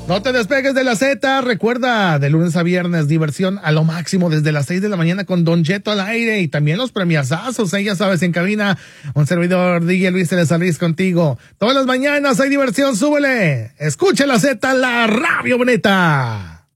No te despegues de la Z. Recuerda, de lunes a viernes, diversión a lo máximo desde las 6 de la mañana con Don Cheto al aire y también los premiazazos. Ya sabes, en cabina, un servidor, DJ Luis Telezarriz contigo. Todas las mañanas hay diversión, súbele. Escucha la Z, la radio bonita.